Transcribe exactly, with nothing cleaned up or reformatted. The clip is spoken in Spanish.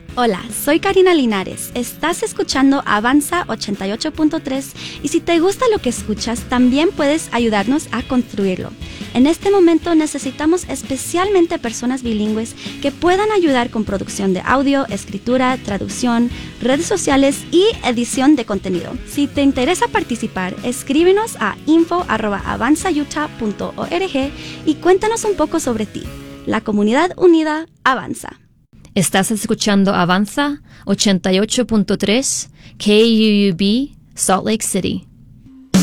Hola, soy Karina Linares. Estás escuchando Avanza ochenta y ocho punto tres y si te gusta lo que escuchas, también puedes ayudarnos a construirlo. En este momento necesitamos especialmente personas bilingües que puedan ayudar con producción de audio, escritura, traducción, redes sociales y edición de contenido. Si te interesa participar, escríbenos a info arroba avanza utah punto org y cuéntanos un poco sobre ti. La comunidad unida avanza. Estás escuchando Avanza ochenta y ocho punto tres K U U B, Salt Lake City.